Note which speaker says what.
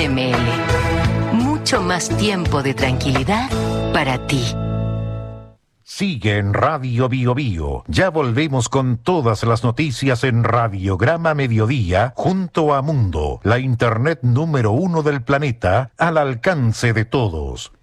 Speaker 1: ml. Mucho más tiempo de tranquilidad para ti.
Speaker 2: Sigue en Radio Bio Bio. Ya volvemos con todas las noticias en Radiograma Mediodía junto a Mundo, la internet número 1 del planeta, al alcance de todos.